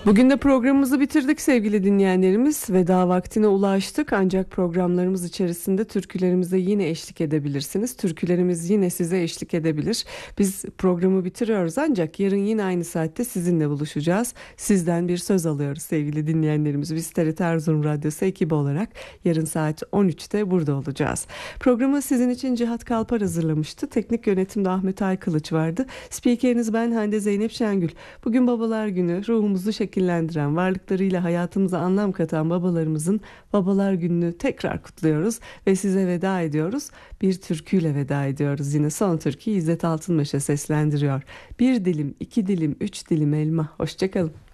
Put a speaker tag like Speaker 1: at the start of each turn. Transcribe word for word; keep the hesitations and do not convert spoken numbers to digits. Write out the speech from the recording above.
Speaker 1: Bugün de programımızı bitirdik sevgili dinleyenlerimiz. Veda vaktine ulaştık ancak programlarımız içerisinde türkülerimize yine eşlik edebilirsiniz. Türkülerimiz yine size eşlik edebilir. Biz programı bitiriyoruz ancak yarın yine aynı saatte sizinle buluşacağız. Sizden bir söz alıyoruz sevgili dinleyenlerimiz. Biz T R T Erzurum Radyosu ekibi olarak yarın saat on üçte burada olacağız. Programı sizin için Cihat Kalpar hazırlamıştı. Teknik yönetimde Ahmet Aykılıç vardı. Spikeriniz ben Hande Zeynep Şengül. Bugün Babalar Günü, ruhumuzu şekillendiren, varlıklarıyla hayatımıza anlam katan babalarımızın Babalar Günü'nü tekrar kutluyoruz ve size veda ediyoruz. Bir türküyle veda ediyoruz. Yine son türküyü İzzet Altınmeşe seslendiriyor. Bir dilim, iki dilim, üç dilim elma. Hoşçakalın.